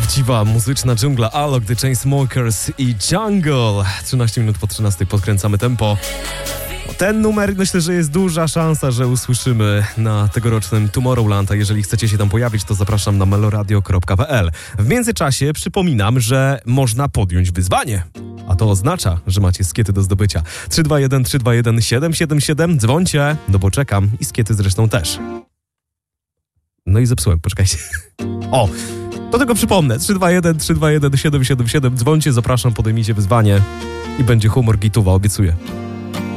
Prawdziwa muzyczna dżungla, Alok, The Chainsmokers i Jungle. 13 minut po 13 podkręcamy tempo. Ten numer myślę, że jest duża szansa, że usłyszymy na tegorocznym Tomorrowland, a jeżeli chcecie się tam pojawić, to zapraszam na meloradio.pl. W międzyczasie przypominam, że można podjąć wyzwanie. A to oznacza, że macie skiety do zdobycia. 321 321 777, dzwońcie, no bo czekam i skiety zresztą też. No i zepsułem, poczekajcie. O, to tylko przypomnę. 321 321 777, dzwońcie, zapraszam, podejmijcie wyzwanie i będzie humor gituwa, obiecuję.